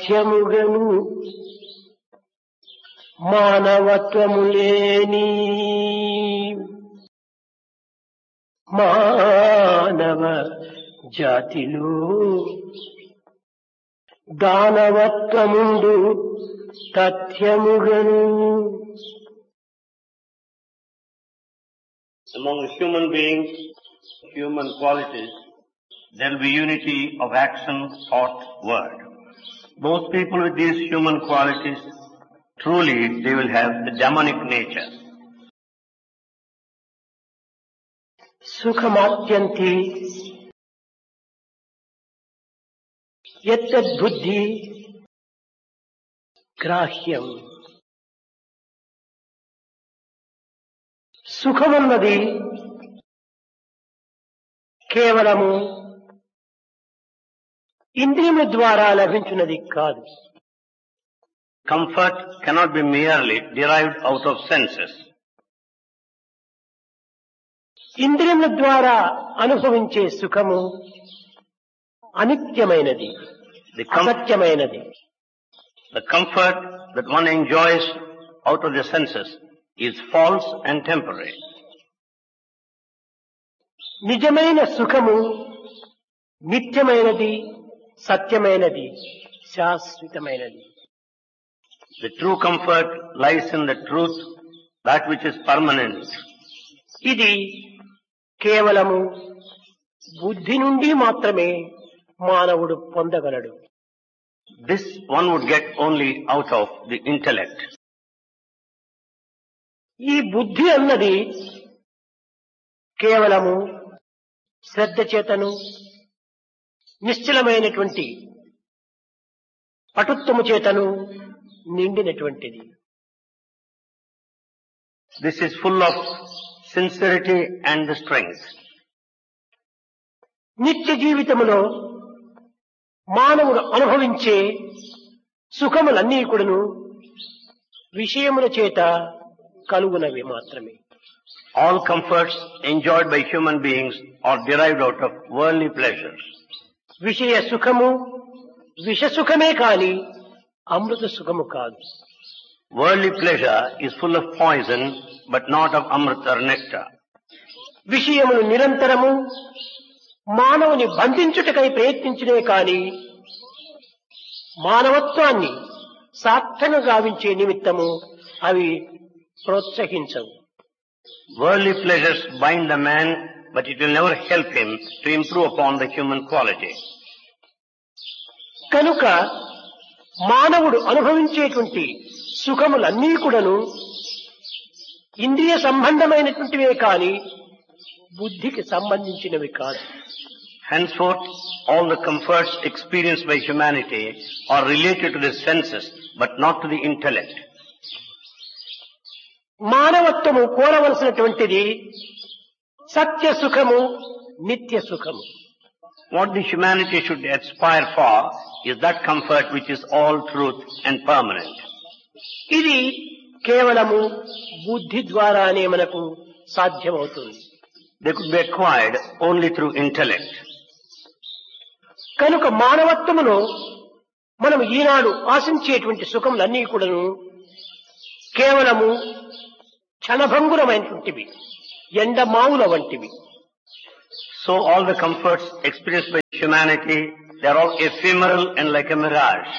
తథ్యముగను మానవత్వము లేని మానవ జాతిలో దానవత్వముండు తథ్యముగను. Among human beings, human qualities, there will be unity of action, thought, word. Those people with these human qualities, truly they will have the demonic nature. సుఖమాత్యంతి యత్తద్బుద్ధి గ్రాహ్యం. సుఖమన్నది కేవలము ఇంద్రియముల ద్వారా లభించినది కాదు. Comfort cannot be merely derived out of senses. ఇంద్రియముల ద్వారా అనుభవించే సుఖము అనిత్యమైనది, అసత్యమైనది. The comfort that one enjoys out of the senses is false and temporary. నిజమైన సుఖము నిత్యమైనది, సత్యమైనది, శాశ్వతమైనది. The true comfort lies in the truth, that which is permanent. ఇది కేవలము బుద్ధి నుండి మాత్రమే మానవుడు పొందగలడు. This one would get only out of the intellect. ఈ బుద్ధి అన్నది కేవలము శ్రద్ధ చేతను నిశ్చలమైనటువంటి పటుత్వము చేతను నిండినటువంటిది. This is full of sincerity and the strength. నిత్య జీవితములో మానవుడు అనుభవించే సుఖములన్నీ కూడాను విషయముల చేత కలుగునవి మాత్రమే. All comforts enjoyed by human beings are derived out of worldly pleasures. విషయ సుఖము విష సుఖమే కాని అమృత సుఖము కాదు. Worldly pleasure is full of poison, but not of amrita or nectar. విషయములు నిరంతరము మానవుని బంధించుటకై ప్రయత్నించినే కాని మానవత్వాన్ని సార్థకంగా గావించే నిమిత్తము అవి ప్రోత్సహించవు. Worldly pleasures bind the man, but it will never help him to improve upon the human quality. కనుక మానవుడు అనుభవించేటువంటి సుఖములన్నీ కూడాను ఇంద్రియ సంబంధమైనటువంటివే కాని బుద్ధికి సంబంధించినవి కాదు. Henceforth, all the comforts experienced by humanity are related to the senses, but not to the intellect. మానవత్వము కోరవలసినటువంటిది సత్య సుఖము, నిత్య సుఖము. What the humanity should aspire for is that comfort which is all truth and permanent. ఇది కేవలము బుద్ధి ద్వారానే మనకు సాధ్యమవుతుంది. They could be acquired only through intellect. కనుక మానవత్వములో మనం ఈనాడు ఆశించేటువంటి సుఖములన్నీ కూడాను కేవలము క్షణభంగురమైనటువంటివి, ఎండమావుల వంటివి. So all the comforts experienced by humanity, they are all ephemeral and like a mirage.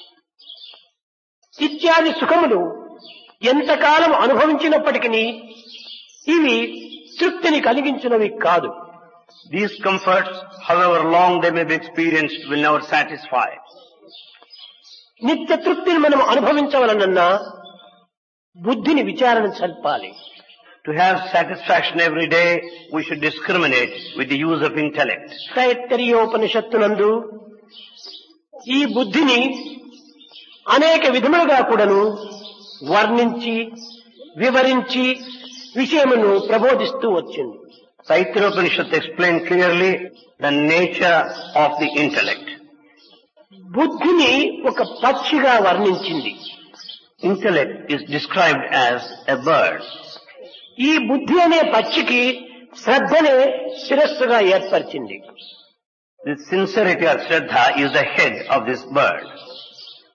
ఇత్యాది సుఖములు ఎంతకాలం అనుభవించినప్పటికీ ఇవి తృప్తిని కలిగించినవి కాదు. These comforts, however long they may be experienced, will never satisfy. నిత్య తృప్తిని మనం అనుభవించవలనన్నా బుద్ధిని విచారణ చల్పాలి. To have satisfaction every day, we should discriminate with the use of intellect. తైత్తరీయోపనిషత్తునందు ఈ బుద్ధిని అనేక విధములుగా కూడాను వర్ణించి వివరించి విషయమును ప్రబోధిస్తూ వచ్చింది. Taittiriyopanishad explained clearly the nature of the intellect. బుద్ధిని ఒక పక్షిగా వర్ణించింది. Intellect is described as a bird. ఈ బుద్ధి అనే పక్షికి శ్రద్ధనే శిరస్సుగా ఏర్పరిచింది. The sincerity or shraddha is the head of this bird.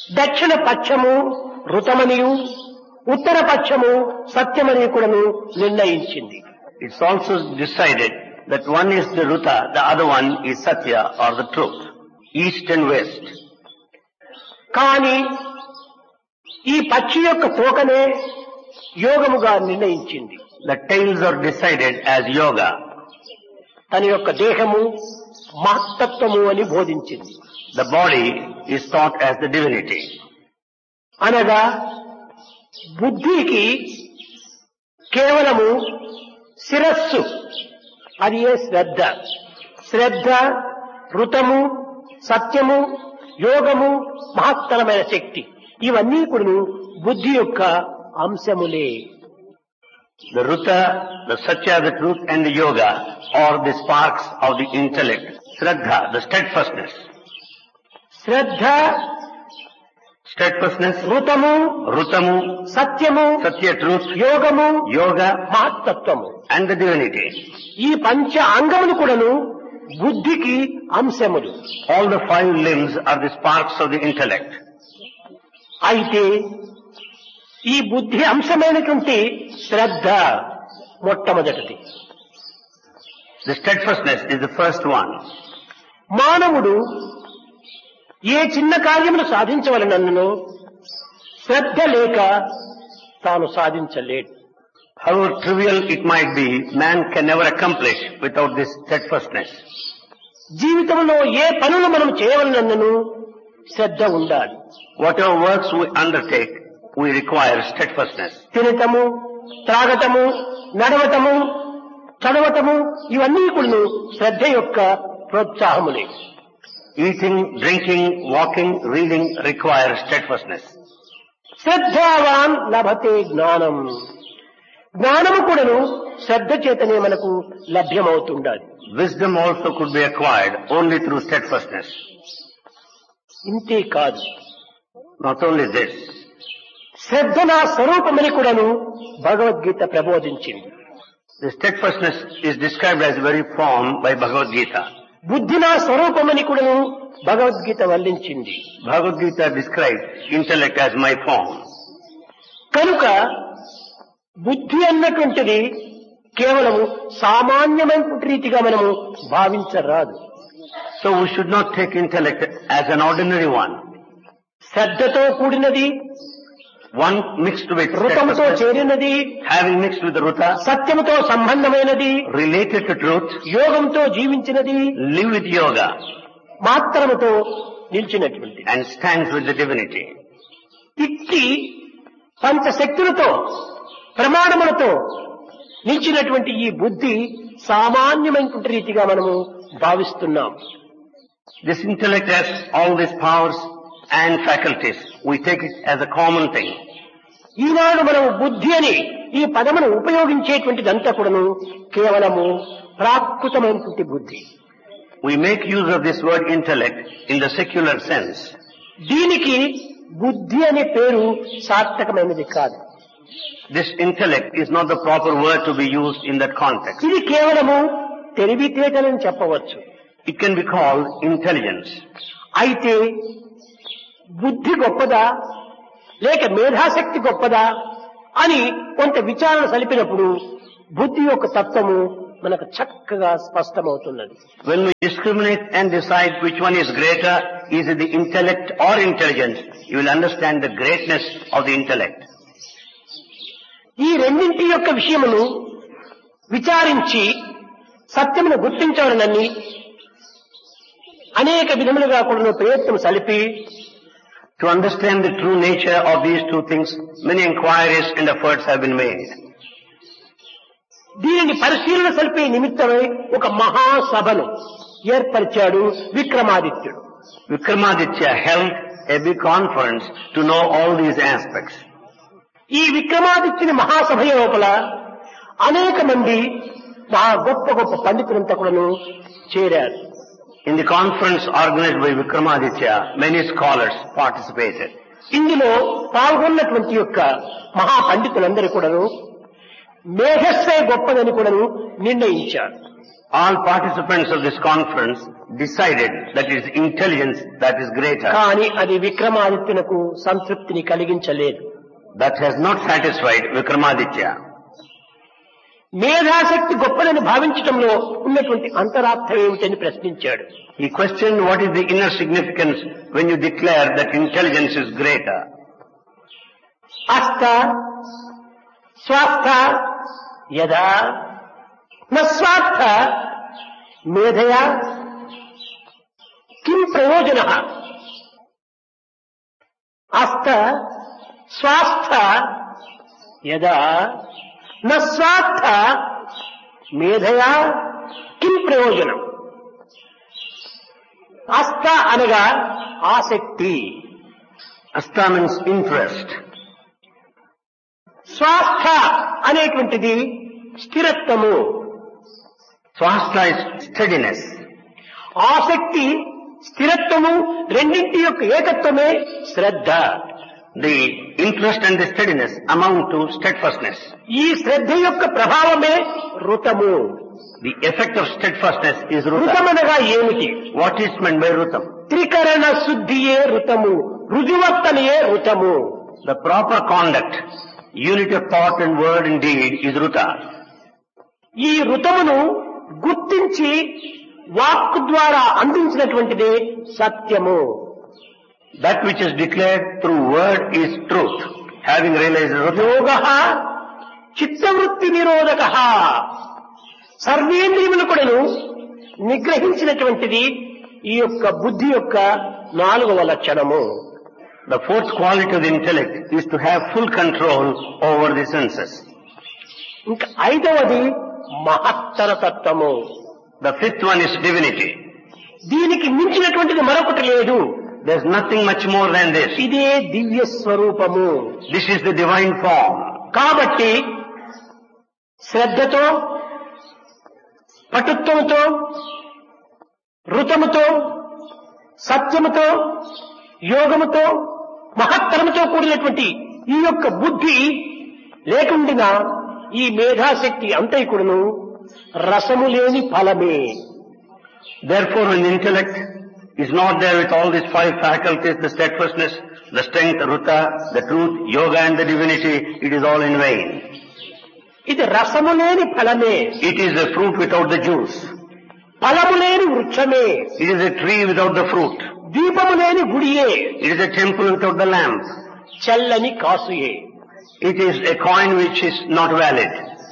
దక్షిణ పక్షము ఋతమనియు ఉత్తర పక్షము సత్యమని కూడాను నిర్ణయించింది. It's also decided that one is the Ruta, the other one is Satya or the truth, east and west. కానీ ఈ పక్షి యొక్క తోకనే యోగముగా నిర్ణయించింది. The tails are decided as yoga. తన యొక్క దేహము మహత్తత్వము అని బోధించింది. The body is thought as the divinity. అనగా బుద్ధికి కేవలము శిరస్సు, అది ఏ శ్రద్ధ. శ్రద్ధ, ఋతము, సత్యము, యోగము, మహత్తరమైన శక్తి, ఇవన్నీ కూడా బుద్ధి యొక్క అంశములే. The Ruta, the Satya, the truth and the yoga are the sparks of the intellect. Shraddha, the steadfastness. Shraddha, Steadfastness, ఋతము, Rutamu, సత్యము, Satya, truth, యోగము, yoga మహత్తత్వము, and the divinity. ఈ పంచ అంగములు కూడాను బుద్ధికి అంశములు. All the 5 limbs are the sparks of the intellect. అయితే ఈ బుద్ధి అంశమైనటువంటి శ్రద్ధ మొట్టమొదటిది. The steadfastness is the first one. మానవుడు ఏ చిన్న కార్యమును సాధించవలనను శ్రద్ధ లేక తాను సాధించలేడు. However trivial it might be, man can never accomplish without this steadfastness. జీవితంలో ఏ పనులు మనం చేయవలనను శ్రద్ధ ఉండాలి. Whatever works we undertake, we require steadfastness. తినటము, త్రాగటము, నడవటము, చదవటము, ఇవన్నీ కూడా శ్రద్ధ యొక్క ప్రోత్సాహములే. Eating, drinking, walking, reading require steadfastness. శ్రద్ధావాన్ లభతే జ్ఞానం. జ్ఞానము కూడాను శ్రద్ధ చేతనే మనకు లభ్యమవుతుండాలి. Wisdom also could be acquired only through steadfastness. ఇంతే కాదు, Not only this, శ్రద్ధ నా స్వరూపమని కూడాను Bhagavad Gita ప్రబోధించింది. the steadfastness is described as very form by Bhagavad Gita. బుద్ధి నా స్వరూపమని కూడాను Bhagavad Gita వర్ణించింది. Bhagavad Gita describes intellect as my form. కనుక బుద్ధి అన్నటువంటిది కేవలము సామాన్యమైన రీతిగా మనము భావించరాదు. So we should not take intellect as an ordinary one. శ్రద్ధతో కూడినది, One mixed with ఋతంతో steadfastness, చేరినది, having mixed with the Ruta, సత్యముతో సంబంధమైనది, related to truth, యోగంతో జీవించినది, live with yoga, మాత్రముతో నిలిచినటువంటి and stands with the divinity. ఇట్టి పంచశక్తులతో ప్రమాణములతో నిలిచినటువంటి ఈ బుద్ధి సామాన్యమైనటువంటి రీతిగా మనము భావిస్తున్నాం. This intellect has all these powers and faculties. We take it as a common thing. ఈనాడు మనము బుద్ధి అని ఈ పదమును ఉపయోగించేటువంటిదంతా కూడాను కేవలము ప్రాకృతమైనటువంటి బుద్ధి. We make use of this word intellect in the secular sense. దీనికి బుద్ధి అనే పేరు సార్థకమైనది కాదు. This intellect is not the proper word to be used in that context. ఇది కేవలము తెలివితేటలని చెప్పవచ్చు. It can be called intelligence. అయితే బుద్ధి గొప్పదా లేక మేధాశక్తి గొప్పదా అని కొంత విచారణ సలిపినప్పుడు బుద్ధి యొక్క తత్వము మనకు చక్కగా స్పష్టమవుతున్నది. When we discriminate and decide which one is greater, is it the intellect or intelligence, you will understand the greatness of the intellect. ఈ రెండింటి యొక్క విషయమును విచారించి సత్యమును గుర్తించవలనని అనేక విధములుగా కూడా ప్రయత్నం సలిపి To understand the true nature of these two things, many inquiries and efforts have been made. దీనిని పరిశీలన సలిపే నిమిత్తమై ఒక మహాసభను ఏర్పరిచాడు విక్రమాదిత్యుడు. Vikramaditya held a big conference to know all these aspects. ఈ విక్రమాదిత్యుని మహాసభ లోపల అనేక మంది గొప్ప గొప్ప పండితులంతా కూడాను చేరారు. In the conference organized by Vikramaditya, many scholars participated. ఇందులో పాల్గొన్నటువంటి యొక్క మహా పండితులందరూ కూడాను మేధస్సే గొప్పదని కూడాను నిర్ణయించారు. All participants of this conference decided that it is intelligence that is greater. కానీ అది విక్రమాదిత్యునకు సంతృప్తిని కలిగించలేదు. That has not satisfied Vikramaditya. మేధాశక్తి గొప్పదని భావించటంలో ఉన్నటువంటి అంతరార్థం ఏమిటని ప్రశ్నించాడు. He questioned what is the inner significance when you declare that intelligence is greater. అస్థ స్వార్థ యదా న స్వార్థ మేధయా కిం ప్రయోజనః. అస్థ స్వాస్థ యదా న స్వార్థ మేధయా కిం ప్రయోజనం. అస్థ అనగా ఆసక్తి, Asta means interest. స్వాస్థ అనేటువంటిది స్థిరత్వము. Swastha is steadiness. ఆసక్తి స్థిరత్వము రెండింటి యొక్క ఏకత్వమే శ్రద్ధ. The interest and the steadiness amount to steadfastness. ఈ శ్రద్ధ యొక్క ప్రభావమే ఋతము. The effect of steadfastness is rutam. ఋతమనగా ఏమిటి? What is meant by rutam? త్రికరణ శుద్ధియే ఋతము, రుజువర్తనయే ఋతము. The proper conduct, unity of thought and word and deed is ruta. ఈ ఋతమును గుర్తించి వాక్కు ద్వారా అందించినటువంటిదే సత్యము. That which is declared through word is truth. Having realized rutam. యోగః చిత్తవృత్తి నిరోధకః. సర్వేంద్రియములు కూడాను నిగ్రహించినటువంటిది ఈ యొక్క బుద్ధి యొక్క 4వ లక్షణము. The fourth quality of the intellect is to have full control over the senses. ఇంకా 5వది మహత్తర తత్వము. The fifth one is divinity. దీనికి మించినటువంటిది మరొకటి లేదు. There is nothing much more than this. ఇదే దివ్య స్వరూపము. This is the divine form. కాబట్టి శ్రద్ధతో, పటుత్వముతో, ఋతముతో, సత్యముతో, యోగముతో, మహత్తరముతో కూడినటువంటి ఈ యొక్క బుద్ధి లేకుండా ఈ మేధాశక్తి అంతైకుడును రసము లేని ఫలమే. Therefore, when the intellect is not there with all these 5 faculties, the steadfastness, the strength, ruta, the truth, yoga and the divinity, it is all in vain. ఇది రసము లేని ఫలమే. It is a fruit without the juice. ఫలము లేని వృక్షమే. It is a tree without the fruit. దీపము లేని గుడియే. It is a temple without the lamp. చల్లని కాసుయే. It is a coin which is not valid.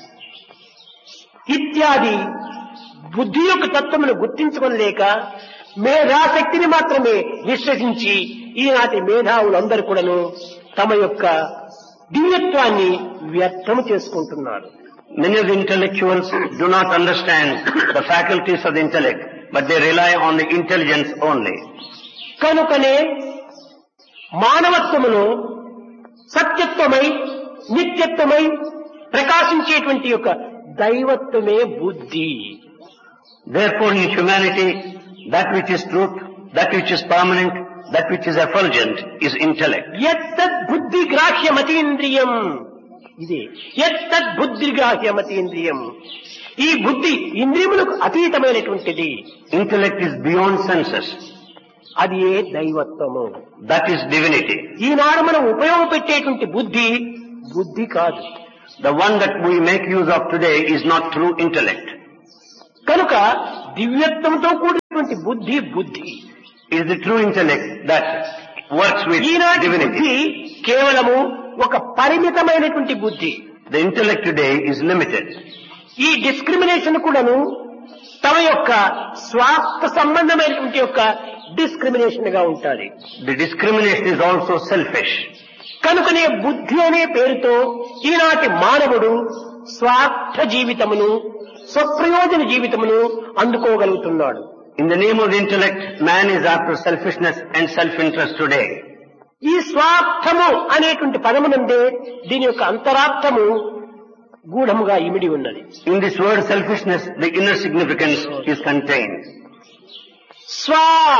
ఇత్యాది బుద్ధి యొక్క తత్వమును గుర్తించుకోలేక మేధాశక్తిని మాత్రమే విశ్వసించి ఈనాటి మేధావులందరూ కూడాను తమ యొక్క దివ్యత్వాన్ని వ్యర్థము చేసుకుంటున్నారు. Many of the intellectuals do not understand the faculties of the intellect, but they rely on the intelligence only. కనుకనే మానవత్వమును సత్యత్వమై నిత్యత్వమై ప్రకాశించేటువంటి యొక్క దైవత్వమే బుద్ధి. Therefore, in humanity, that which is truth, that which is permanent, that which is effulgent is intellect. యత్తద్ బుద్ధి గ్రాహ్యమతీంద్రియం. ఇదే యత్తద్ బుద్ధి గ్రాహ్యమతీంద్రియం. ఈ బుద్ధి ఇంద్రియములకు అతీతమైనటువంటిది. Intellect is beyond senses. అది ఏ దైవత్వము. That is divinity. ఈనాడు మనం ఉపయోగపెట్టేటువంటి బుద్ధి బుద్ధి కాదు. The one that we make use of today is not true intellect. కనుక దివ్యత్వంతో కూడినటువంటి బుద్ధి బుద్ధి. It is the true intellect that works with ఈనాటి బుద్ధి divinity. కేవలము ఒక పరిమితమైనటువంటి బుద్ధి. The intellect today is limited. ఈ డిస్క్రిమినేషన్ కూడాను తమ యొక్క స్వార్థ సంబంధమైనటువంటి యొక్క డిస్క్రిమినేషన్ గా ఉంటుంది. The discrimination is also selfish. కనుకనే బుద్ధి అనే పేరుతో ఈనాటి మానవుడు స్వార్థ జీవితమును, స్వప్రయోజన జీవితమును అందుకోగలుగుతున్నాడు. In the name of the intellect, man is after selfishness and self-interest today. ఈ స్వార్థము అనేటువంటి పదమునందే దీని యొక్క అంతరార్థము గూఢముగా ఇమిడి ఉన్నది. In this word selfishness, the inner significance is contained. స్వా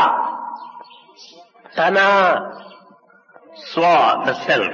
తన, Swa, the self.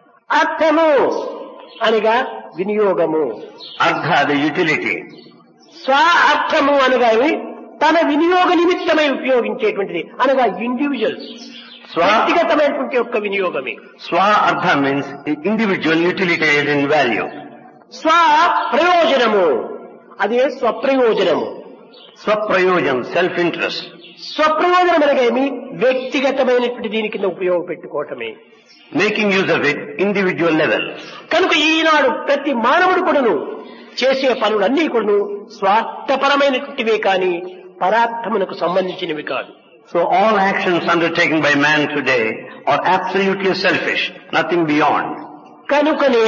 అర్థము అనగా వినియోగము. Artha, the utility. స్వ అర్థము అనగా తన వినియోగ నిమిత్తమై ఉపయోగించేటువంటిది అనగా ఇండివిజువల్స్ వ్యక్తిగతమైనటువంటి యొక్క వినియోగమే. Swa Artha means individual utilitarian value. స్వ ప్రయోజనము అదే స్వప్రయోజనము. Swaprayojam, self-interest. స్వప్రయోజనం అనగా వ్యక్తిగతమైనటువంటి దీని కింద ఉపయోగపెట్టుకోవటమే. Making use of it, individual level. కనుక ఈనాడు ప్రతి మానవుడు కూడాను చేసే పనులన్నీ కూడాను స్వార్థపరమైనటువంటివే కానీ పరార్థమునకు సంబంధించినవి కాదు. So all actions undertaken by man today are absolutely selfish, nothing beyond. కనుకనే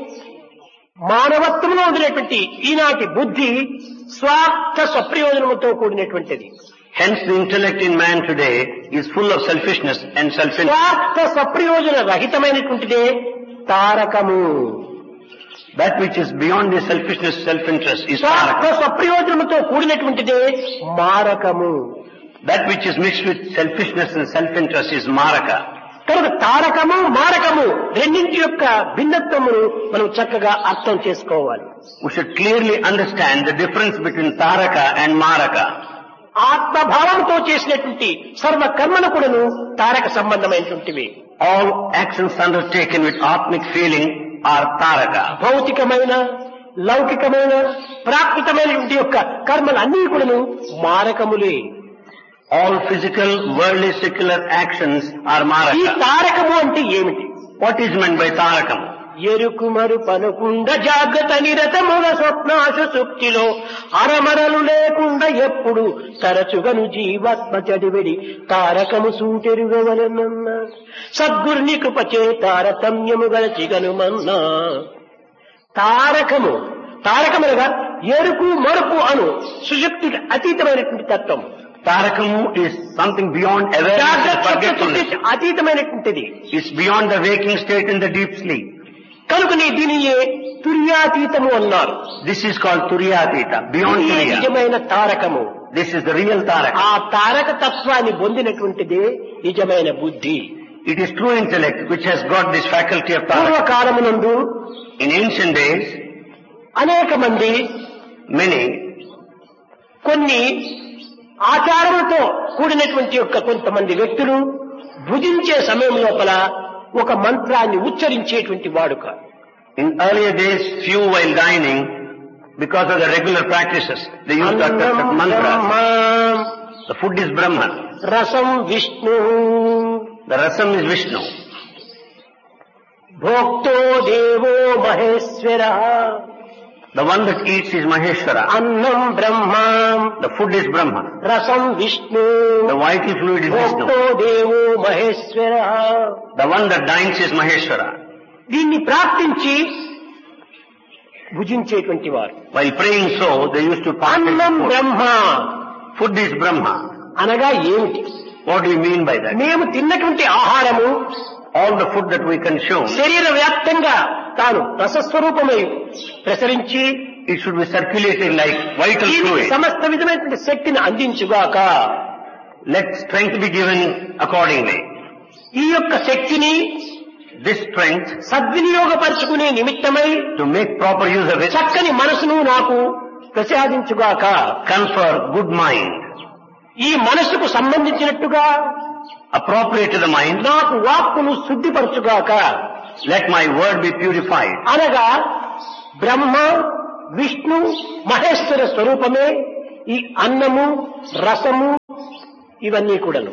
మానవత్వంలో ఉండేటువంటి ఈనాటి బుద్ధి స్వార్థ స్వప్రయోజనముతో కూడినటువంటిది. Hence the intellect in man today is full of selfishness and self-interest. స్వార్థ స్వప్రయోజన రహితమైనటువంటిదే తారకము. That which is beyond the selfishness, self-interest is స్వార్థ Taraka. స్వప్రయోజనముతో కూడినటువంటిదే మారకము. That which is mixed with selfishness and self-interest is Maraka. కనుక తారకము మారకము రెండింటి యొక్క భిన్నత్వమును మనం చక్కగా అర్థం చేసుకోవాలి. We should clearly understand the difference between Taraka and Maraka. ఆత్మభావంతో చేసినటువంటి సర్వ కర్మలు కూడాను తారక సంబంధమైనటువంటివి. All actions undertaken with Atmic feeling are Taraka. భౌతికమైన లౌకికమైన ప్రాకృతమైనటువంటి యొక్క కర్మలు అన్నీ కూడాను మారకములే. All physical, worldly, secular actions are ఈ Maraka. తారకము అంటే ఏమిటి? What is meant by Tarakam? ఎరుకుమరు పనుకుండ జాగ్రత్త నిరతముల స్వప్నాశ సుప్తిలో అరమరలు లేకుండా ఎప్పుడు తరచుగను జీవాత్మ చడివిడి తారకము సూటెరుగవలనన్న సద్గురుని కృపచే తారతమ్యము గలచిగనుమన్నా. తారకము తారకమనగా ఎరుకు మరుపు అను సుశక్తికి అతీతమైనటువంటి తత్వం. Tarakamu is something beyond awareness and జాగ్రత్త forgetfulness. అతీతమైనటువంటిది. It's beyond the waking state and the deep sleep. కనుకనే దీనియే తుర్యాతీతము అన్నారు. This is called Turyatita, beyond ఇది Turya. నిజమైన తారకము. This is the real Taraka. ఆ తారక తత్వాన్ని పొందినటువంటిదే నిజమైన బుద్ధి. It is true intellect which has got this faculty of Taraka. పూర్వకాలమునందు In ancient days, అనేక మంది many కొన్ని ఆచారములతో కూడినటువంటి యొక్క కొంతమంది వ్యక్తులు భుజించే సమయం లోపల ఒక మంత్రాన్ని ఉచ్చరించేటువంటి వాడుక. in earlier days, few while dining, because of the regular practices, they used that mantra. The food is Brahman. రసం Vishnu The rasam is Vishnu. భోక్తో దేవో Maheshwara The one that eats is Maheshwara. అన్నం బ్రహ్మ The food is Brahma. రసం Vishnu The vital fluid is భోక్తో Vishnu. దేవో Maheshwara. The one that dines is Maheshwara. దీన్ని ప్రార్థించి భుజించేటువంటి వారు. While praying so, they used to partake అన్నం in food. Brahma Food is Brahma. అనగా ఏమిటి? What do you mean by that? మేము తిన్నటువంటి ఆహారము All the food that we consume, శరీర వ్యాప్తంగా తాను రసస్వరూపమై ప్రసరించి it should be circulated like vital దీనికి fluid. సమస్త విధమైనటువంటి శక్తిని అందించుగాక. Let strength be given accordingly. ఈ యొక్క శక్తిని This strength, సద్వినియోగపరుచుకునే నిమిత్తమై to make proper use of it, చక్కని మనసును నాకు ప్రసాదించుగాక. confer good mind. ఈ మనసుకు సంబంధించినట్టుగా Appropriate to the mind, నాకు వాక్కును శుద్ధిపరచుగాక. let my word be purified. అనగా బ్రహ్మ విష్ణు మహేశ్వర స్వరూపమే ఈ అన్నము రసము ఇవన్నీ కూడాను.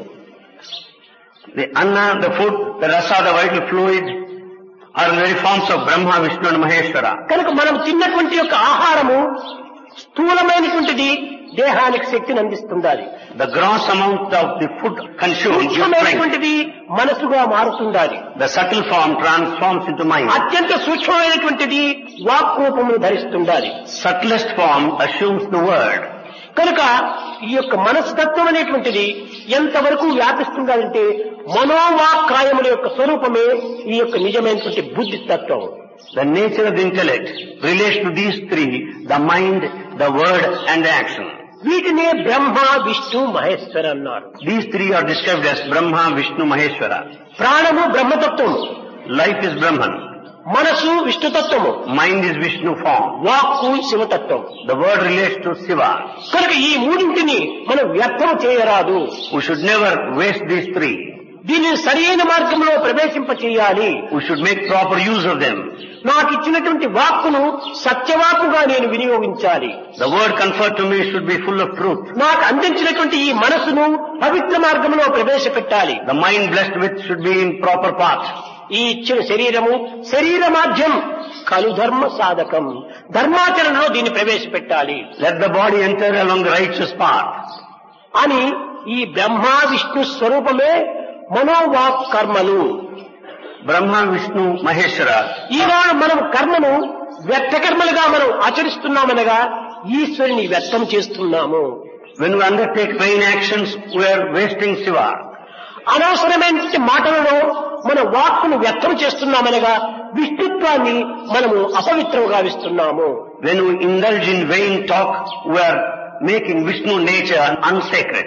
The anna, the food, the rasa, the vital fluid are the very forms of Brahma, Vishnu and Maheshwara. కనుక మనం తిన్నటువంటి యొక్క ఆహారము స్థూలమైనటువంటిది దేహానికి శక్తిని అందిస్తుండాలి. The gross amount of the food consumed gives strength. సూక్ష్మమైనటువంటిది మనసుగా మారుతుండాలి. The subtle form transforms into mind. అత్యంత సూక్ష్మమైనటువంటిది walk రూపమును ధరిస్తుండాలి. Subtlest form assumes the word. కనుక ఈ యొక్క మనస్తత్వం అనేటువంటిది ఎంతవరకు వ్యాపిస్తుండాలంటే మనోవాక్కాయముల యొక్క స్వరూపమే ఈ యొక్క నిజమైనటువంటి బుద్ధి తత్వం. The nature of the intellect relates to these three, the mind, the word and the action. వీటినే బ్రహ్మ విష్ణు మహేశ్వర అన్నారు. These three are described as Brahma, Vishnu, Maheshwara. ప్రాణము బ్రహ్మతత్వము, Life is Brahman. మనసు విష్ణుతత్వము, Mind is Vishnu form. వాక్కు శివతత్వం. The word relates to Shiva. కనుక ఈ మూడింటిని మనం వ్యర్థం చేయరాదు. We should never waste these three. దీనిని సరైన మార్గంలో ప్రవేశింపచేయాలి. We should make proper use of them. నాకు ఇచ్చినటువంటి వాక్కును సత్యవాక్కుగా నేను వినియోగించాలి. The word conferred to me should be full of truth. నాకు అందించినటువంటి ఈ మనసును పవిత్ర మార్గంలో ప్రవేశపెట్టాలి. The mind blessed with should be in proper path. ఈ ఇచ్చిన శరీరము శరీరమాధ్యం కలు ధర్మ సాధకం, ధర్మాచరణలో దీన్ని ప్రవేశపెట్టాలి Let the body enter along the righteous path. అని ఈ బ్రహ్మ విష్ణు స్వరూపమే మనోవాక్ కర్మలు. Brahma, Vishnu, Maheshwara. ఈనాడు మనం కర్మను వ్యర్థ కర్మలుగా మనం ఆచరిస్తున్నామనగా ఈశ్వరుని వ్యర్థం చేస్తున్నాము. When we undertake vain actions, we are wasting Shiva. అనవసరమైన మాటలలో మన వాక్కును వ్యర్థం చేస్తున్నామనగా విష్ణుత్వాన్ని మనము అపవిత్రం గావిస్తున్నాము. When we indulge in vain talk, we are making Vishnu nature unsacred.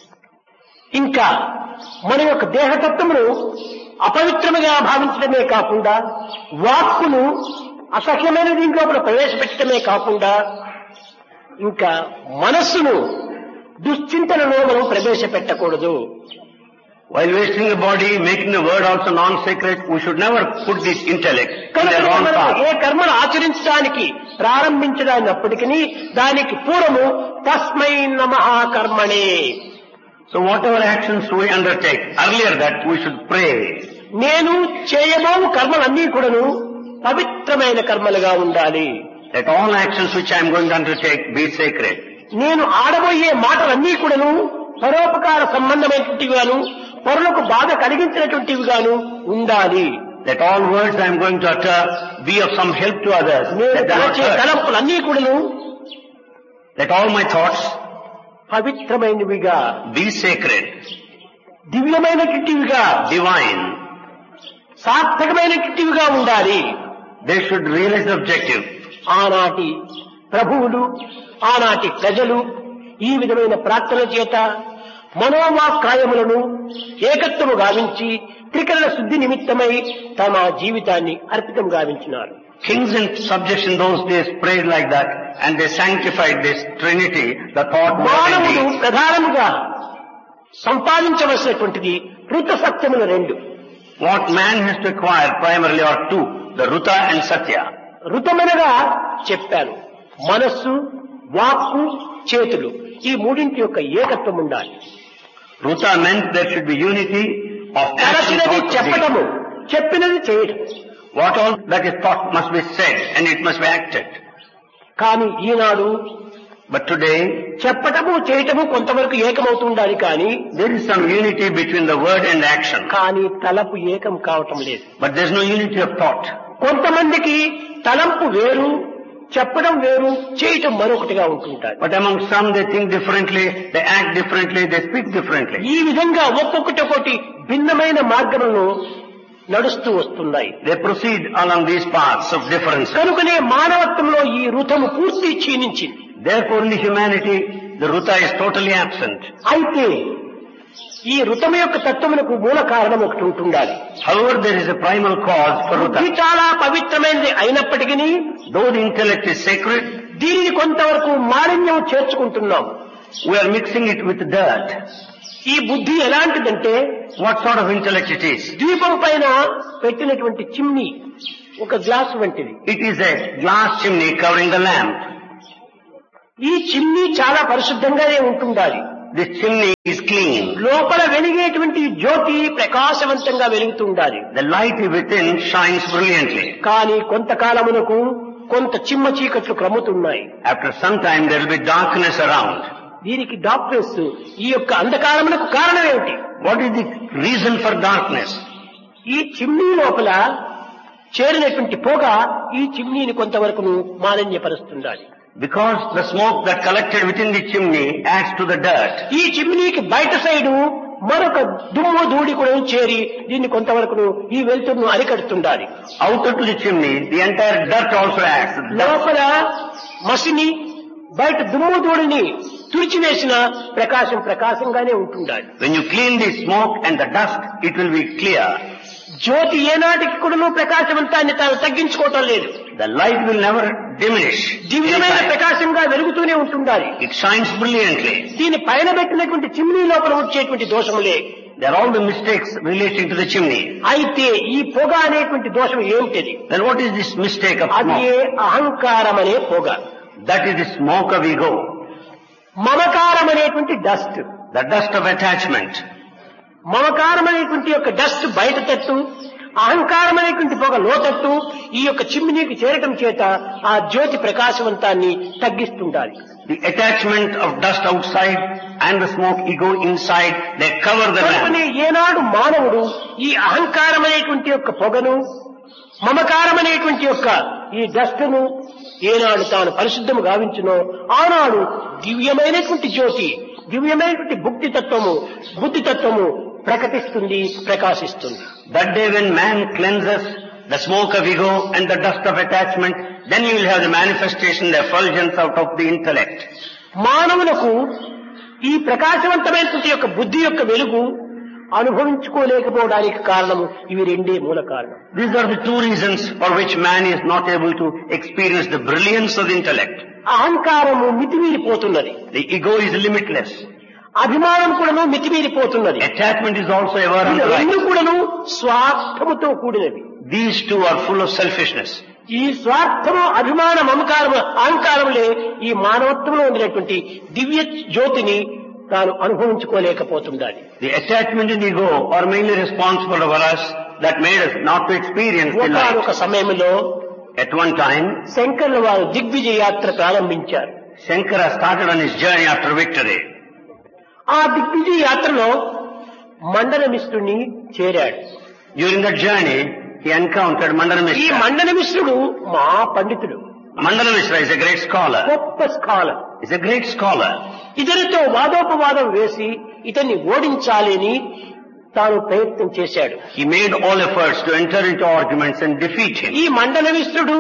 ఇంకా మన యొక్క దేహతత్వమును అపవిత్రముగా భావించడమే కాకుండా వాక్కును అసహ్యమైన దీంట్లో ప్రవేశపెట్టడమే కాకుండా ఇంకా మనస్సును దుశ్చింతనలో మనం ప్రవేశపెట్టకూడదు. While wasting the body, making the word also non-sacred, we should never put this intellect in the wrong path. ఏ కర్మను ఆచరించడానికి ప్రారంభించడానిప్పటికీ దానికి పూర్వము తస్మై నమః కర్మణే. So whatever actions we undertake, earlier that we should pray. నేను చేయబోవు కర్మలన్నీ కూడాను పవిత్రమైన కర్మలుగా ఉండాలి. Let all actions which I am going to undertake be sacred. నేను ఆడబోయే మాటలన్నీ కూడాను పరోపకార సంబంధమైనటువంటివిగాను పరులకు బాధ కలిగించినటువంటివిగాను ఉండాలి. Let all words I am going to utter be of some help to others. నేను తలచే తలంపులన్నీ కూడాను Let all my thoughts పవిత్రమైనవిగా, be sacred, దివ్యమైనటువంటివిగా, divine. సార్థకమైనటువంటివిగా ఉండాలి. They should realize the objective. ఆనాటి ప్రభువులు, ఆనాటి ప్రజలు ఈ విధమైన ప్రార్థన చేత మనోవాక్కాయములను ఏకత్వము గావించి త్రికరణ శుద్ధి నిమిత్తమై తమ జీవితాన్ని అర్పితం గావించినారు. Kings and subjects in those days prayed like that, and they sanctified this Trinity, the thought, word, and మానవుడు deed. ప్రధానముగా సంపాదించవలసినటువంటిది ఋత సత్యములు రెండు. What man has to acquire primarily are two, the Ruta and Satya. ఋతమనగా చెప్పాను, మనస్సు, వాక్కు, చేతులు, ఈ మూడింటి యొక్క ఏకత్వం ఉండాలి. Ruta meant there should be unity of action, తలచినది thought, and చెప్పటము, చెప్పినది చేయటం. deed. What all that is thought must be said and it must be acted. కానీ ఈనాడు But today, చెప్పటము చేయటము కొంతవరకు ఏకమవుతుండాలి, కానీ there is some unity between the word and action. కానీ తలపు ఏకం కావటం లేదు. But there is no unity of thought. కొంతమందికి తలంపు వేరు, చెప్పడం వేరు, చేయటం మరొకటిగా ఉంటుంటారు. But among some they think differently, they act differently, they speak differently. ఈ విధంగా ఒక్కొక్కటి భిన్నమైన మార్గంలో నడుస్తూ వస్తున్నాయి. They proceed along these paths of difference. కనుకనే మానవత్వంలో ఈ ఋతము పూర్తి క్షీణించింది. Therefore in humanity, the Ruta is totally absent. అయితే ఈ ఋతము యొక్క తత్వమునకు మూల కారణం ఒకటి ఉంటుండాలి. However, there is a primal cause for బుద్ధి Ruta. చాలా పవిత్రమైనది అయినప్పటికీ Though the intellect is sacred, దీనిని కొంతవరకు మాలిన్యం చేర్చుకుంటున్నాం. we are mixing it with dirt. ఈ బుద్ధి ఎలాంటిదంటే What sort of intellect it is? దీపం పైన పెట్టినటువంటి చిమ్నీ, ఒక గ్లాసు వంటిది. It is a glass chimney covering the lamp. ఈ చిమ్నీ చాలా పరిశుద్ధంగానే ఉంటుండాలి. This chimney is clean. లోపల వెలిగేటువంటి జ్యోతి ప్రకాశవంతంగా వెలుగుతూ ఉండాలి. The light within shines brilliantly. కానీ కొంతకాలమునకు కొంత చిమ్మ చీకట్లు క్రమ్ముతున్నాయి. After some time there will be darkness around. దీనికి డాక్టర్స్ ఈ యొక్క అంధకారమునకు కారణం ఏమిటి? What is the reason for darkness? ఈ చిమ్నీ లోపల చేరినటువంటి పొగ ఈ చిమ్నీని కొంతవరకు మాలిన్యపరుస్తుండాలి. Because the smoke that collected within the chimney adds to the dirt. ఈ చిమ్నీకి బయట సైడు మరొక దుమ్ము ధూళి కూడా చేరి దీన్ని కొంతవరకు ఈ వెలుతురును అరికడుతుండాలి. Outer to the chimney, the entire dirt also adds. లోపల మసిని బయట దుమ్ము ధూళిని తుడిచివేసిన ప్రకాశంగానే ఉంటుండాలి. When you clean the smoke and the dust, it will be clear. జ్యోతి ఏనాటికి కూడాను ప్రకాశవంతాన్ని తాను తగ్గించుకోవటం లేదు. The light will never diminish. దివ్యమైన ప్రకాశంగా వెలుగుతూనే ఉంటుండాలి. It shines brilliantly. దీని పైన పెట్టినటువంటి చిమ్నీ లోపల వచ్చేటువంటి దోషములే. There are all the mistakes relating to the chimney. అయితే ఈ పొగ అనేటువంటి దోషం ఏమిటిది? Then what is this mistake of అది smoke? అహంకారం అనే పొగ. That is the smoke of ego. మమకారం అనేటువంటి dust. The dust of attachment. మమకారం అనేటువంటి యొక్క డస్ట్ బయట తట్టు, అహంకారం అనేటువంటి పొగ లోతట్టు ఈ యొక్క చిమ్నీకి చేరటం చేత ఆ జ్యోతి ప్రకాశవంతాన్ని తగ్గిస్తుండాలి. The attachment of dust outside and the smoke ego inside, they cover the man. ఏనాడు మానవుడు ఈ అహంకారం అనేటువంటి యొక్క పొగను, మమకారం అనేటువంటి యొక్క ఈ డస్ట్ను ఏనాడు తాను పరిశుద్ధము గావించునో ఆనాడు దివ్యమైనటువంటి జ్యోతి, దివ్యమైనటువంటి బుద్ధితత్వము ప్రకటిస్తుంది, ప్రకాశిస్తుంది. That day when man cleanses the smoke of ego and the dust of attachment, then you will have the manifestation, the effulgence out of the intellect. మానవులకు ఈ ప్రకాశవంతమైనటువంటి యొక్క బుద్ధి యొక్క వెలుగు అనుభవించుకోలేకపోవడానికి కారణము ఇవి రెండే మూల కారణం. These are the two reasons for which man is not able to experience the brilliance of the intellect. అహంకారము మితిమీరిపోతున్నది. The ego is limitless. అభిమానం కూడాను మితిమీరిపోతున్నది. Attachment is also ever on the రెండు rise. కూడాను స్వార్థముతో కూడినవి. These two are full of selfishness. ఈ స్వార్థము, అభిమాన, మమకారము, అహంకారములే ఈ మానవత్వంలో ఉండినటువంటి దివ్య జ్యోతిని తాను అనుభవించుకోలేకపోతుండాలి. The attachment and ego are mainly responsible for us that made us not to experience the light. ఒక సమయంలో At one time, శంకర్ల వారు దిగ్విజయ యాత్ర ప్రారంభించారు. Shankara started on his journey after victory. ఆ దిగ్విజయ యాత్రలో మండన మిశ్రుని చేరాడు. During that journey, he encountered Mandana ఈ Mishra. మండన మిశ్రుడు మా పండితుడు, Mandana Mishra is a great scholar. గొప్ప scholar. He's a great scholar. ఇతనితో వాదోపవాదం వేసి ఇతన్ని ఓడించాలి అని తాను ప్రయత్నం చేశాడు. He made all efforts to enter into arguments and defeat him. ఈ మండన మిశ్రుడు,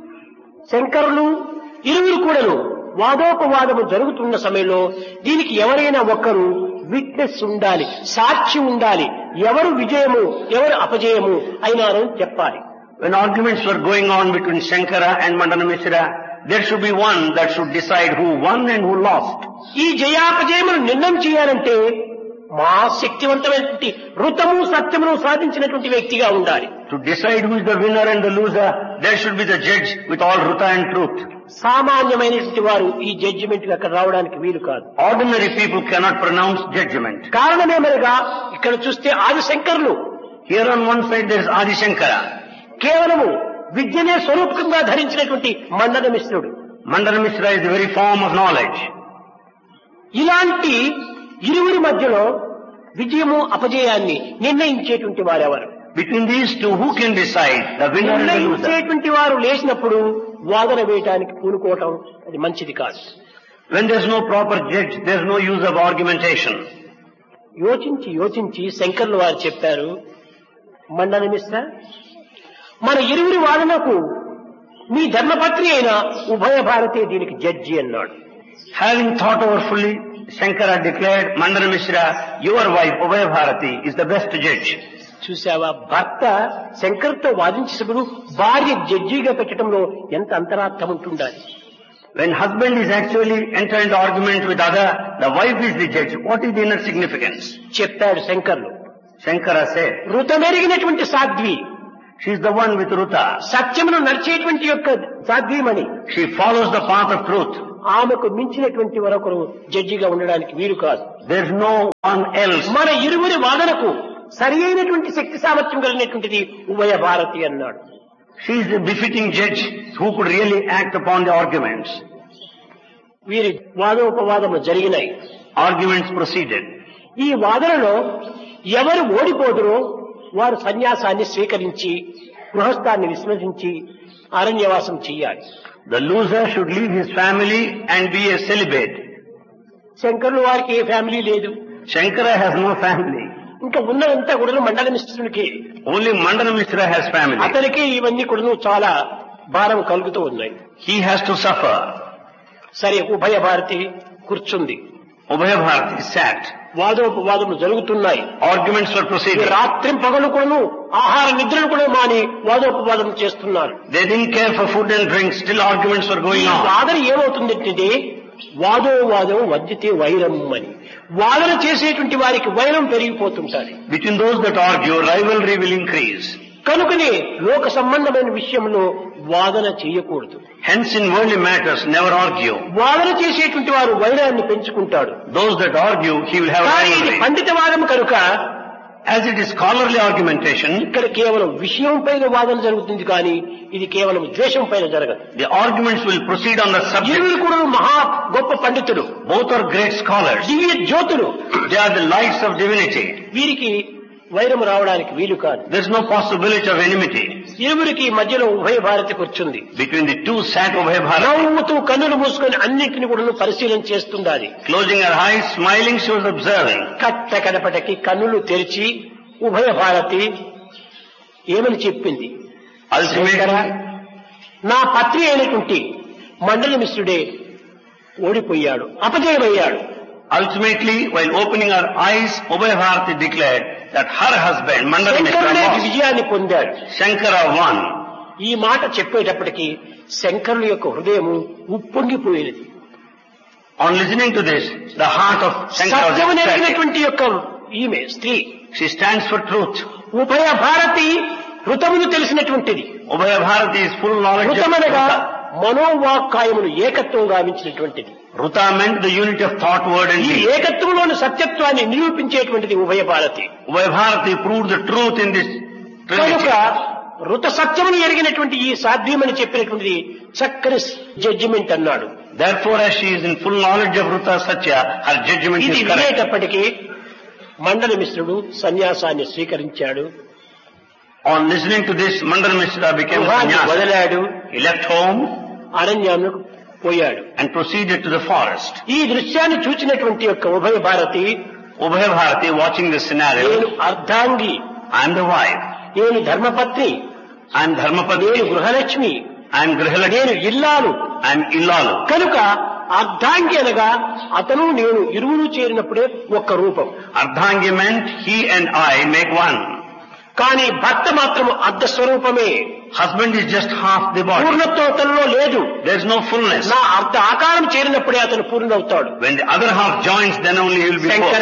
శంకరులు ఇరువురు కూడాను వాదోపవాదము జరుగుతున్న సమయంలో దీనికి ఎవరైనా ఒక్కరు విట్నెస్ ఉండాలి, సాక్షి ఉండాలి, ఎవరు విజయము ఎవరు అపజయము అయినారని చెప్పాలి. When arguments were going on between Shankara and Mandana Mishra, there should be one that should decide who won and who lost. ఈ జయాపజయమును నిర్ణయం చేయాలంటే మా శక్తివంతమైనటువంటి ఋతము సత్యమును సాధించినటువంటి వ్యక్తిగా ఉండాలి. To decide who is the winner and the loser, there should be the judge with all ruta and truth. సామాన్యమైనటువంటి వారు ఈ జడ్జిమెంట్ కి అక్కడ రావడానికి వీలు కాదు. Ordinary people cannot pronounce judgment. కారణమేమనగా ఇక్కడ చూస్తే ఆదిశంకరులు, Here on one side there is Adi Shankara. కేవలము విద్యనే స్వరూపకంగా ధరించినటువంటి మండన మిశ్రుడు. Mandana Mishra is the very form of knowledge. ఇలాంటి ఇరువురి మధ్యలో విజయము అపజయాన్ని నిర్ణయించేటువంటి వారెవరు? Between these two, who can decide the winner and the loser? నిర్ణయించేటువంటి వారు లేచినప్పుడు వాదన వేయటానికి పూనుకోవటం అది మంచిది కాదు. When there is no proper judge, there is no use of argumentation. యోచించి శంకర్లు వారు చెప్పారు, మండన మిశ్ర, మన ఇరువురి వాదనకు మీ ధర్మపత్ని అయిన ఉభయ భారతి దీనికి జడ్జి అన్నాడు. Having thought over fully, Shankara declared, Mandana Mishra, your wife Ubhaya Bharati is the best judge. చూసావా, భర్త శంకర్తో వాదించినప్పుడు భార్య జడ్జిగా పెట్టడంలో ఎంత అంతరార్థం ఉంటుండాలి. When husband is actually entering into argument with other, the wife is the judge. What is the inner significance? చెప్పాడు శంకర్లు. Shankara said, ఋతమెరిగినటువంటి Sadhvi, she is the one with ruta. సత్యమును నడిచేటువంటి యొక్క సాధ్వీమణి, She follows the path of truth. ఆమెకు మించినటువంటి మరొకరు జడ్జిగా ఉండడానికి వీలు కాదు. There is no one else. మన ఇరువురి వాదనకు సరి అయినటువంటి శక్తి సామర్థ్యం కలిగినటువంటిది ఉభయ భారతి అన్నాడు. She is the befitting judge who could really act upon the arguments. వీరి వాదోపవాదములు జరిగినాయి. Arguments proceeded. ఈ వాదనలో ఎవరు ఓడిపోదురో వారు సన్యాసాన్ని స్వీకరించి గృహస్థాన్ని విస్మరించి అరణ్యవాసం చెయ్యాలి. The loser should leave his family and be a celibate. శంకరులు వారికి ఏ ఫ్యామిలీ లేదు. Shankara has no family. ఇంకా ఉన్నదంతా కూడా మండల మిశ్రునికి. Only Mandana Mishra has family. అతనికి ఇవన్నీ కూడా చాలా భారం కలుగుతూ ఉన్నాయి. He has to suffer. సరే, ఉభయ భారతి కూర్చుంది. Ubhaya Bharati sat. వాదోపవాదములు జరుగుతున్నాయి. Arguments were proceeding. రాత్రి పగలు కూడాను ఆహార నిద్రలు కూడా మాని వాదోపవాదం చేస్తున్నారు. They didn't care for food and drink, still arguments were going ఈ on. వాదన ఏమవుతుందంటే వాదోవాదం వద్యతే వైరం అని. వాదన చేసేటువంటి వారికి వైరం పెరిగిపోతుంటారు. Between those that argue, rivalry will increase. కనుకనే లోక సంబంధమైన విషయంలో వాదన చేయకూడదు. Hence in worldly matters, never argue. వాదన చేసేటువంటి వారు వైరాన్ని పెంచుకుంటాడు. Those that argue, he will have కానీ ఇది rivalry. పండితవాదం కనుక As it is scholarly argumentation, ఇక్కడ కేవలం విషయం పైన వాదన జరుగుతుంది కానీ ఇది కేవలం ద్వేషం పైన జరగదు. the arguments will proceed on the subject. ఇరువురు కూడా మహా గొప్ప పండితులు, Both are great scholars. దివ్య జ్యోతులు. They are the lights of divinity. వీరికి వైరం రావడానికి వీలు కాదు. There is no possibility of enmity. ఇరువురికి మధ్యలో ఉభయ భారతి కూర్చుంది. Between the two sat Ubhay Bharati. నవ్వుతూ కన్నులు మూసుకొని అన్నింటిని కూడా పరిశీలన చేస్తుండాలి. Closing her eyes, smiling, she was observing. కట్ట కడపటకి కన్నులు తెరిచి ఉభయ భారతి ఏమని చెప్పింది? శంకర, నా పత్ని అయినటువంటి మండల మిశ్రుడే ఓడిపోయాడు, అపజయమయ్యాడు. Ultimately, while opening her eyes, Ubhay Bharati declared that her husband, Mandala Mishra, శంకరుడే lost. విజయాన్ని పొందాడు. Shankara won. ఈ మాట చెప్పేటప్పటికి శంకరుల యొక్క హృదయము ఉప్పొంగిపోయినది. On listening to this, the heart of Shankara was సత్యము ecstatic. నెరిగినటువంటి యొక్క ఈమె స్త్రీ. She stands for truth. ఉభయ Bharati హృతమును తెలిసినటువంటిది. Ubhay Bharati is full knowledge of హృతమనగా Ruta. మనోవాక్కాయములు ఏకత్వం గావించినటువంటిది. Ruta meant the unity of thought, word and ఈ deed. ఏకత్వంలోని సత్యత్వాన్ని నిరూపించేటువంటిది ఉభయ Bharati. Ubhay Bharati proved the truth in this కనుక trinity. ఋత సత్యమును ఎరిగినటువంటి ఈ సాధ్యమని చెప్పినటువంటిది చక్కని జడ్జిమెంట్ అన్నాడు. Therefore, as she is in full knowledge of Ruta Satya, her judgment ఇది is correct. వినేటప్పటికీ మండల మిశ్రుడు సన్యాసాన్ని స్వీకరించాడు. On listening to this, Mandala Mishra became a గృహాన్ని sannyasi. వదిలాడు, He left home అరణ్యానికి పోయాడు. and proceeded to the forest. ఈ దృశ్యాన్ని చూచినటువంటి యొక్క ఉభయ Bharati, Ubhay Bharati, watching this నేను scenario, అర్ధాంగి, I am the wife, నేను ధర్మపత్ని, I am నేను Dharmapati, గృహలక్ష్మి, I am నేను Grihalakshmi, ఇల్లాలు. I am Illalu. కనుక అర్ధాంగి అనగా అతను నేను ఇరువురు చేరినప్పుడే ఒక్క రూపం. Ardhangi meant he and I make one. కానీ భర్త మాత్రము అర్ధ స్వరూపమే. Husband is just half the body. పూర్ణత్వం అతనిలో లేదు. There is no fullness. నా అర్ధ ఆకారం చేరినప్పుడే అతను పూర్ణవుతాడు. When the other half joins, then only he will be Shankara,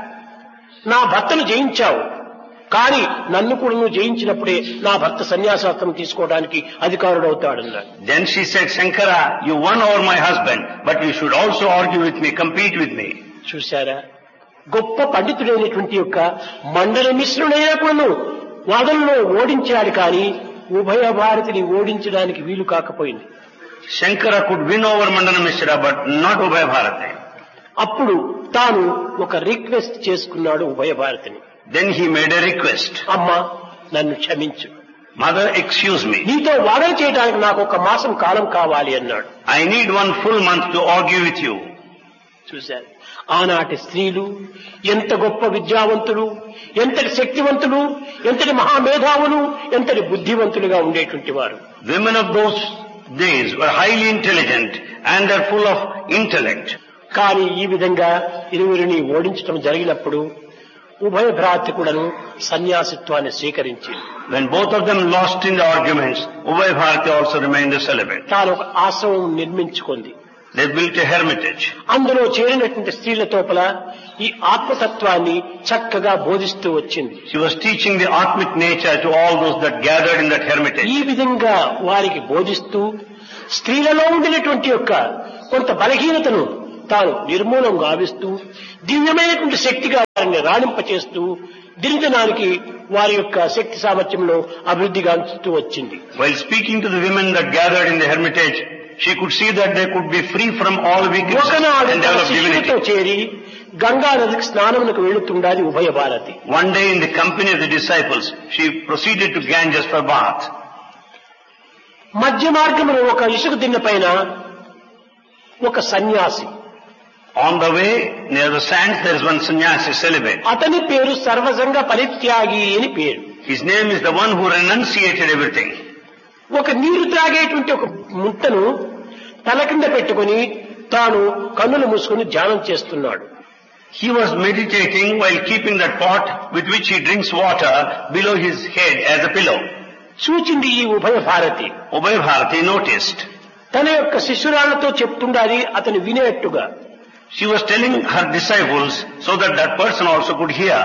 full. నా భర్తను జయించావు, కానీ నన్ను కూడా నువ్వు జయించినప్పుడే నా భర్త సన్యాసాస్త్రం తీసుకోవడానికి అధికారుడు అవుతాడన్నాడు. Then she said, Shankara, you won over my husband, but you should also argue with me, compete with me. చూశారా, గొప్ప పండితుడైనటువంటి యొక్క మండల మిశ్రుడైనా కూడా వాదనలో ఓడించాడు, కానీ ఉభయ భారతిని ఓడించడానికి వీలు కాకపోయింది. Shankara could win over Mandala Mishra, but not Ubhay Bharati. అప్పుడు తాను ఒక రిక్వెస్ట్ చేసుకున్నాడు ఉభయ భారతిని. Then he made a request. అమ్మా, నన్ను క్షమించు, Mother, excuse me. నీతో వాదన చేయడానికి నాకు ఒక మాసం కాలం కావాలి అన్నాడు. I need one full month to argue with you. చూశారు, ఆనాటి స్త్రీలు ఎంత గొప్ప విద్యావంతులు, ఎంతటి శక్తివంతులు, ఎంతటి మహామేధావులు, ఎంతటి బుద్ధివంతులుగా ఉండేటువంటి వారు. Women of those days were highly intelligent and they're full of intellect. కానీ ఈ విధంగా ఇరువురిని ఓడించడం జరిగినప్పుడు ఉభయ భ్రాతి కూడాను సన్యాసిత్వాన్ని స్వీకరించింది. When both of them lost in the arguments, Ubhay Bharati also remained a celibate. తాను ఒక ఆశ్రమం నిర్మించుకుంది. They built a hermitage. అందులో చేరినటువంటి స్త్రీల తోపల ఈ ఆత్మతత్వాన్ని చక్కగా బోధిస్తూ వచ్చింది. She was teaching the Atmic nature to all those that gathered in that hermitage. ఈ విధంగా వారికి బోధిస్తూ స్త్రీలలో ఉండినటువంటి యొక్క కొంత బలహీనతను తాను నిర్మూలం గావిస్తూ దివ్యమైనటువంటి శక్తిగా వారిని రాణింపచేస్తూ దినదినానికి వారి యొక్క శక్తి సామర్థ్యంలో అభివృద్ధి గాంచుతూ వచ్చింది. While speaking to the women that gathered in the hermitage, she could see that they could be free from all weaknesses ఒకనాడు and తన develop శిష్యులతో divinity. చేరి గంగా నదికి స్నానమునకు వెళుతుండాలి ఉభయ Bharati. One day in the company of the disciples, she proceeded to Ganges for bath. మధ్య మార్గమును ఒక ఇసుక దిన్న పైన ఒక సన్యాసి, On the way, near the sands, there is one sannyasi celibate. అతని పేరు సర్వసంగ పరిత్యాగి అని పేరు. His name is the one who renunciated everything. ఒక నీరు త్రాగేటువంటి ఒక ముట్టను తల కింద పెట్టుకుని తాను కన్నులు మూసుకుని ధ్యానం చేస్తున్నాడు. He was meditating while keeping that pot with which he drinks water below his head as a pillow. చూచింది ఈ ఉభయ భారతి. Ubhay Bharati noticed. తన యొక్క శిష్యురాలతో చెప్తుండాలి అతను వినేట్టుగా. She was telling her disciples so that that person also could hear.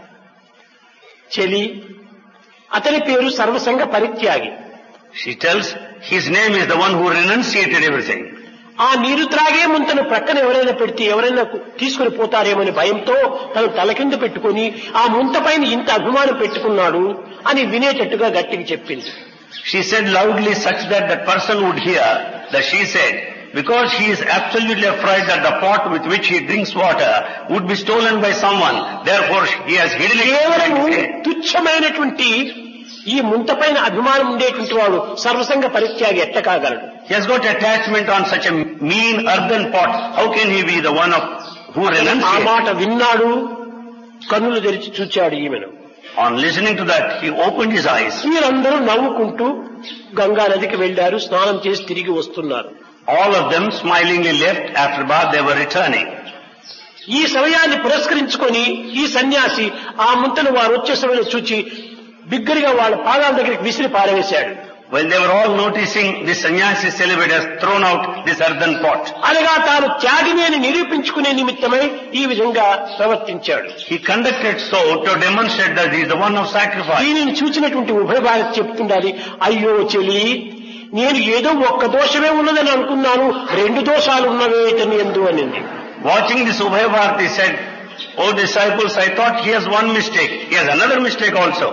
చెలి, అతని పేరు సర్వసంగ పరిత్యాగి. She tells his name is the one who renunciated everything. ఆ నీరు త్రాగే ముంతను ప్రక్కన ఎవరైనా పెడితే ఎవరైనా తీసుకుని పోతారేమని భయంతో తను తల కింద పెట్టుకుని ఆ ముంత పైన ఇంత అభిమానం పెట్టుకున్నాడు అని వినేటట్టుగా గట్టిగా చెప్పింది. She said loudly such that that person would hear that she said, because he is absolutely afraid that the pot with which he drinks water would be stolen by someone, therefore he has hidden it. కేవలం తుచ్చమైనటువంటి ఈ ముంత పైన అభిమానం ఉండేటువంటి వాడు సర్వసంగ పరిత్యాగి ఎట్ట కాగలడు? He has got attachment on such a mean earthen pot. How can he be the one of who ఆ renunciates? మాట విన్నాడు, కన్నులు తెరిచి చూచాడు ఈమెను. On listening to that, he opened his eyes. వీరందరూ నవ్వుకుంటూ గంగా నదికి వెళ్లారు, స్నానం చేసి తిరిగి వస్తున్నారు. All of them smilingly left. After bath, they were returning. ఈ సమయాన్ని పురస్కరించుకొని ఈ సన్యాసి ఆ ముంతను వారు వచ్చే సమయంలో చూచి బిగ్గరగా వాళ్ళ పాదాల దగ్గరికి విసిరి పారవేశాడు. When they were all noticing, the sannyasi celibate has thrown out this earthen pot. అనగా తాను త్యాగిని అని నిరూపించుకునే నిమిత్తమై ఈ విధంగా ప్రవర్తించాడు. He conducted so to demonstrate that he is the one of sacrifice. దీనిని చూసినటువంటి ఉభయ భారతి చెప్తుండాలి, అయ్యో చెలి, నేను ఏదో ఒక్క దోషమే ఉన్నదని అనుకున్నాను, రెండు దోషాలు ఉన్నవే ఇతని యందు అనింది. Watching this, Ubhay Bharati said, "O disciples, I thought he has one mistake. He has another mistake also."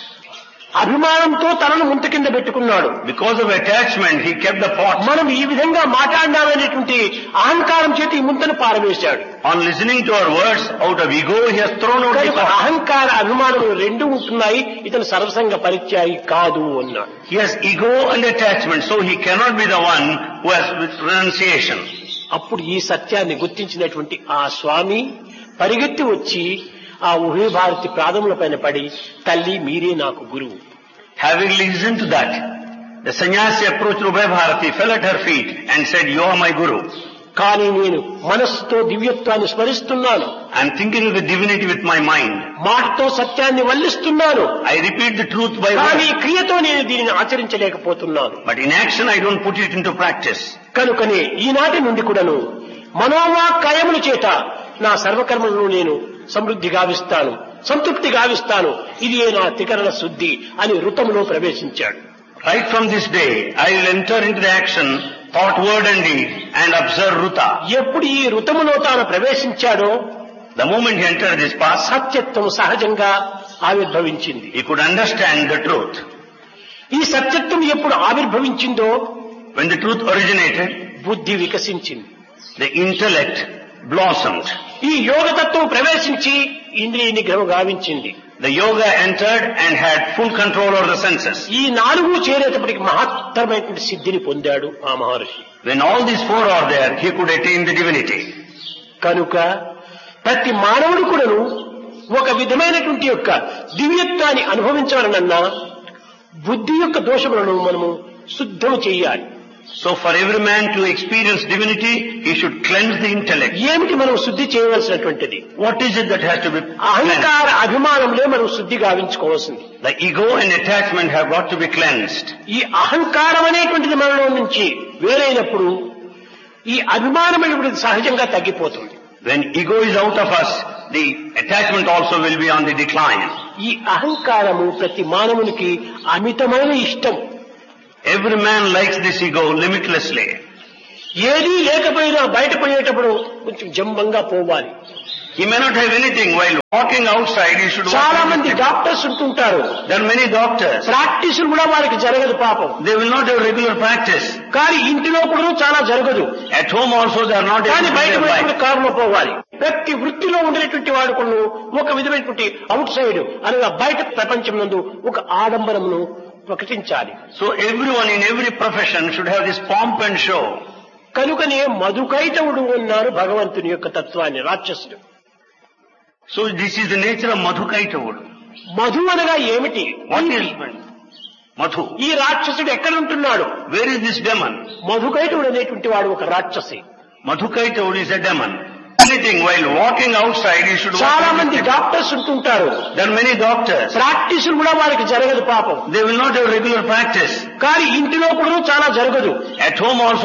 అభిమానంతో తనను ముంత కింద పెట్టుకున్నాడు. Because of attachment, he kept the pot. మనం ఈ విధంగా మాట్లాడినామనేటువంటి అహంకారం చేతి ఈ ముంతను పారవేశాడు. On listening to our words, out of ego, he has thrown out the కనుక pot. అహంకార అభిమానములు రెండు ఉంటున్నాయి, ఇతను సర్వసంగ పరిత్యాగి కాదు అన్నాడు. He has ego and attachment, so he cannot be the one who has renunciation. అప్పుడు ఈ సత్యాన్ని గుర్తించినటువంటి ఆ స్వామి పరిగెత్తి వచ్చి ఆ ఉభయ భారతి పాదముల పైన పడి, తల్లి మీరే నాకు గురువు. Having listened to that, the sannyasi approached Ubhay Bharati, fell at her feet and said, "You are my guru. కానీ నేను మనస్సుతో దివ్యత్వాన్ని స్మరిస్తున్నాను, I am thinking of the divinity with my mind. మాటతో సత్యాన్ని వల్లిస్తున్నాను, I repeat the truth by కానీ word, క్రియతో నేను దీనిని ఆచరించలేకపోతున్నాను. but in action I don't put it into practice." కనుకనే ఈనాటి నుండి కూడాను మనోవాక్కాయముల చేత నా సర్వకర్మలను నేను సమృద్ధి గావిస్తాను, సంతృప్తి గావిస్తాను, ఇది నా త్రికరణ శుద్ధి అని ఋతములో ప్రవేశించాడు. Right from this day, I will enter into the action, thought, word and deed, and observe Ruta. ఎప్పుడు ఈ ఋతములో తాను ప్రవేశించాడో The moment he entered this path, సత్యత్వం సహజంగా ఆవిర్భవించింది. he could understand the truth. ఈ సత్యత్వం ఎప్పుడు ఆవిర్భవించిందో When the truth originated, బుద్ధి వికసించింది. the intellect blossomed. ఈ యోగతత్వం ప్రవేశించి ఇంద్రియ నిగ్రహం గావించింది. The yoga entered and had full control over the senses. ఈ నాలుగు చేరేటప్పటికి మహత్తరమైనటువంటి సిద్ధిని పొందాడు ఆ మహర్షి. When all these four are there, he could attain the divinity. కనుక ప్రతి మానవుడు కూడాను ఒక విధమైనటువంటి యొక్క దివ్యత్వాన్ని అనుభవించాలనన్నా బుద్ధి యొక్క దోషములను మనము శుద్ధము చేయాలి. So for every man to experience divinity, he should cleanse the intellect. ఏమిటి మనం శుద్ధి చేయవలసినటువంటిది? What is it that has to be cleansed? అహంకార అభిమానంలో మనం శుద్ధి గావించుకోవాల్సింది. The ego and attachment have got to be cleansed. ఈ అహంకారం అనేటువంటిది మనలో నుంచి వేరైనప్పుడు ఈ అభిమానం అనేటువంటిది సహజంగా తగ్గిపోతుంది. When ego is out of us, the attachment also will be on the decline. ఈ అహంకారము ప్రతి మానవునికి అమితమైన ఇష్టం. Every man likes this ego limitlessly. ఏదీ లేకపోయినా బయట పోయేటప్పుడు కొంచెం జంబంగా పోవాలి. He may not have anything. While walking outside, he should చాలా walk. మంది డాక్టర్స్ ఉంటుంటారు, There are many doctors. ప్రాక్టీసులు కూడా వారికి జరగదు పాపం. They will not have regular practice. కానీ ఇంటిలో కూడా చాలా జరగదు. At home also they are not able కానీ to బయట live పోయేటప్పుడు life. కారులో పోవాలి. ప్రతి వృత్తిలో ఉండేటువంటి వాడు కొన్ని ఒక విధమైనటువంటి అవుట్ సైడ్ అనగా బయట ప్రపంచం నందు ఒక ఆడంబరమును ప్రకటించాలి. So everyone in every profession should have this pomp and show. కనుకనే మధుకైటవుడు అన్నారు భగవంతుని యొక్క తత్వాన్ని రాక్షసుడు. So this is the nature of Madhukaitavud. Madhu అనగా ఏమిటి? What is Madhu? ఈ రాక్షసుడు ఎక్కడ ఉంటున్నాడు? Where is this demon? మధుకైటవుడు అనేటువంటి వాడు ఒక రాక్షసి. Madhukaitavud is a demon. anything, while walking outside, you should చాలా walk. మంది డాక్టర్స్ ఉంటుంటారు, There are many doctors. ప్రాక్టీసులు కూడా వారికి జరగదు పాపం. They will not have regular practice. కానీ ఇంటిలో కూడా చాలా జరగదు. At home also